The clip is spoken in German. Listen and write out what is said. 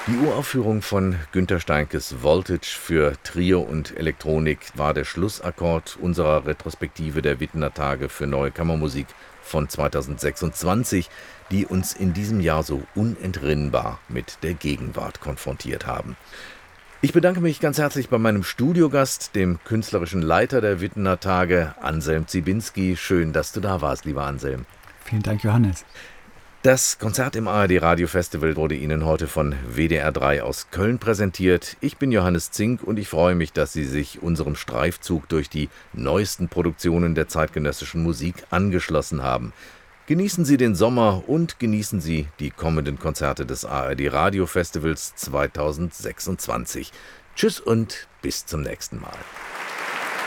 Die Uraufführung von Günter Steinkes Voltage für Trio und Elektronik war der Schlussakkord unserer Retrospektive der Wittener Tage für Neue Kammermusik von 2026, die uns in diesem Jahr so unentrinnbar mit der Gegenwart konfrontiert haben. Ich bedanke mich ganz herzlich bei meinem Studiogast, dem künstlerischen Leiter der Wittener Tage, Anselm Zibinski. Schön, dass du da warst, lieber Anselm. Vielen Dank, Johannes. Das Konzert im ARD Radio Festival wurde Ihnen heute von WDR 3 aus Köln präsentiert. Ich bin Johannes Zink und ich freue mich, dass Sie sich unserem Streifzug durch die neuesten Produktionen der zeitgenössischen Musik angeschlossen haben. Genießen Sie den Sommer und genießen Sie die kommenden Konzerte des ARD Radio Festivals 2026. Tschüss und bis zum nächsten Mal.